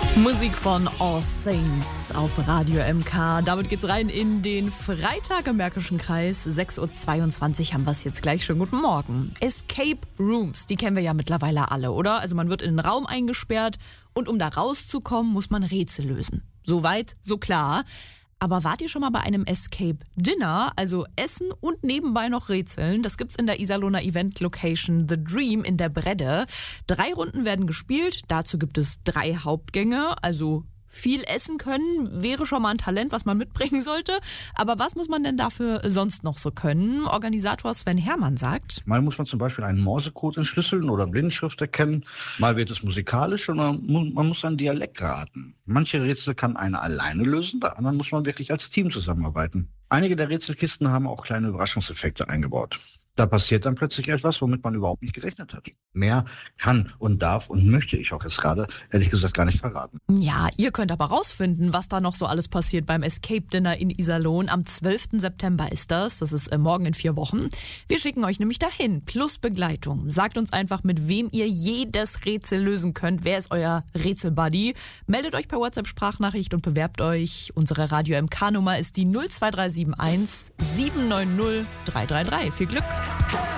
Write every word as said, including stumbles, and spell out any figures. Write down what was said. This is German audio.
Musik von All Saints auf Radio M K. Damit geht's rein in den Freitag im Märkischen Kreis. sechs Uhr zweiundzwanzig haben wir es jetzt gleich. Schönen guten Morgen. Escape Rooms, die kennen wir ja mittlerweile alle, oder? Also man wird in einen Raum eingesperrt und um da rauszukommen, muss man Rätsel lösen. Soweit, so klar. Aber wart ihr schon mal bei einem Escape Dinner, also Essen und nebenbei noch Rätseln? Das gibt's in der Iserlohner Event Location The Dream in der Bredde. Drei Runden werden gespielt, dazu gibt es drei Hauptgänge, also viel essen können wäre schon mal ein Talent, was man mitbringen sollte. Aber was muss man denn dafür sonst noch so können? Organisator Sven Hermann sagt: Mal muss man zum Beispiel einen Morsecode entschlüsseln oder Blindenschrift erkennen. Mal wird es musikalisch und man muss einen Dialekt raten. Manche Rätsel kann einer alleine lösen, bei anderen muss man wirklich als Team zusammenarbeiten. Einige der Rätselkisten haben auch kleine Überraschungseffekte eingebaut. Da passiert dann plötzlich etwas, womit man überhaupt nicht gerechnet hat. Mehr kann und darf und möchte ich auch jetzt gerade, ehrlich gesagt, gar nicht verraten. Ja, ihr könnt aber rausfinden, was da noch so alles passiert beim Escape Dinner in Iserlohn. Am zwölften September ist das. Das ist äh, morgen in vier Wochen. Wir schicken euch nämlich dahin, plus Begleitung. Sagt uns einfach, mit wem ihr jedes Rätsel lösen könnt. Wer ist euer Rätselbuddy? Meldet euch per WhatsApp-Sprachnachricht und bewerbt euch. Unsere Radio M K-Nummer ist die null zwei drei sieben eins sieben neun null drei drei drei. Viel Glück!